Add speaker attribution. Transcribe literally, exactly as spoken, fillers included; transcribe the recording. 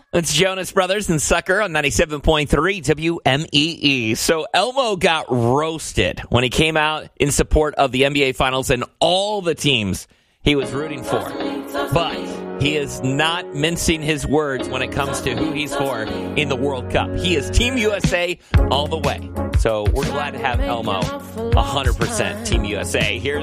Speaker 1: It's Jonas Brothers and Sucker on ninety-seven point three W M E E. So Elmo got roasted when he came out in support of the N B A Finals and all the teams he was rooting for. But he is not mincing his words when it comes to who he's for in the World Cup. He is Team U S A all the way. So we're glad to have Elmo one hundred percent Team U S A. Here's